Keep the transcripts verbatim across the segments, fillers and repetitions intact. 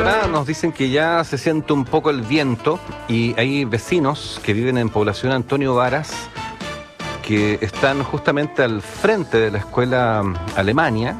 Ojalá, nos dicen que ya se siente un poco el viento y hay vecinos que viven en población Antonio Varas que están justamente al frente de la escuela Alemania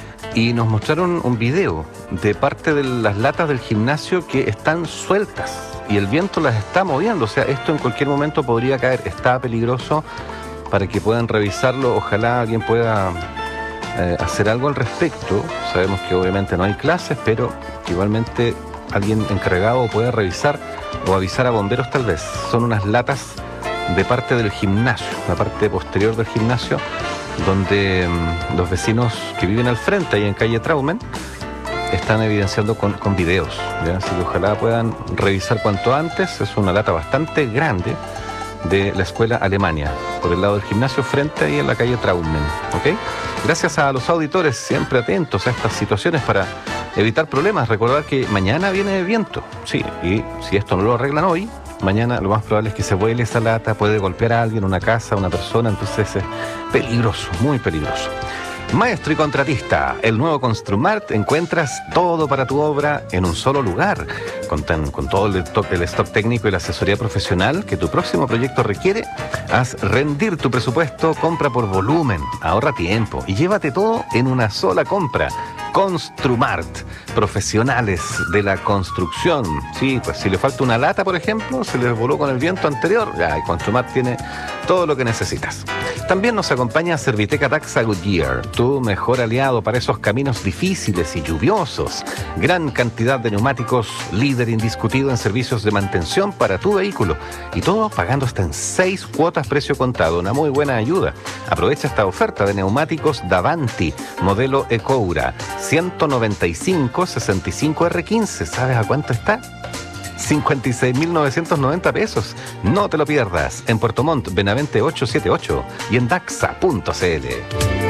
y nos mostraron un video de parte de las latas del gimnasio que están sueltas y el viento las está moviendo. O sea, esto en cualquier momento podría caer. Está peligroso, para que puedan revisarlo. Ojalá alguien pueda eh, hacer algo al respecto. Sabemos que obviamente no hay clases, pero igualmente alguien encargado puede revisar o avisar a bomberos tal vez. Son unas latas de parte del gimnasio, la parte posterior del gimnasio, donde mmm, los vecinos que viven al frente, ahí en calle Traumen, están evidenciando con, con videos, ¿ya? Así que ojalá puedan revisar cuanto antes. Es una lata bastante grande de la escuela Alemania, por el lado del gimnasio, frente ahí en la calle Traumen, ¿ok? Gracias a los auditores, siempre atentos a estas situaciones para evitar problemas. Recordar que mañana viene viento, sí, y si esto no lo arreglan hoy, mañana lo más probable es que se vuele esa lata, puede golpear a alguien, una casa, una persona, entonces es peligroso, muy peligroso. Maestro y contratista, el nuevo Construmart, encuentras todo para tu obra en un solo lugar. Contan con todo el stock, el stock técnico y la asesoría profesional que tu próximo proyecto requiere. Haz rendir tu presupuesto, compra por volumen, ahorra tiempo y llévate todo en una sola compra. Construmart, profesionales de la construcción. Sí, pues si le falta una lata, por ejemplo, se les voló con el viento anterior, ya, Construmart tiene todo lo que necesitas. También nos acompaña Serviteca Taxa Goodyear, tu mejor aliado para esos caminos difíciles y lluviosos. Gran cantidad de neumáticos, líder indiscutido en servicios de mantención para tu vehículo. Y todo pagando hasta en seis cuotas precio contado, una muy buena ayuda. Aprovecha esta oferta de neumáticos Davanti, modelo Ecoura, ciento noventa y cinco sesenta y cinco R quince. ¿Sabes a cuánto está? cincuenta y seis mil novecientos noventa pesos. No te lo pierdas. En Puerto Montt, Benavente ochocientos setenta y ocho y en daxa punto c l.